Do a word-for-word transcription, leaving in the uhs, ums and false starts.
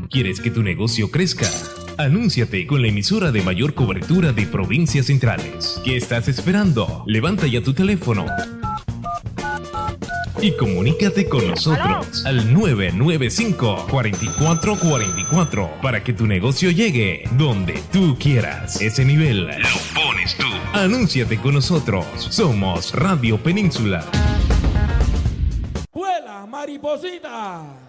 ¿Quieres que tu negocio crezca? Anúnciate con la emisora de mayor cobertura de provincias centrales. ¿Qué estás esperando? Levanta ya tu teléfono y comunícate con nosotros al nueve nueve cinco, cuatro cuatro cuatro cuatro para que tu negocio llegue donde tú quieras. Ese nivel lo pones tú. Anúnciate con nosotros. Somos Radio Península. ¡Vuela, mariposita!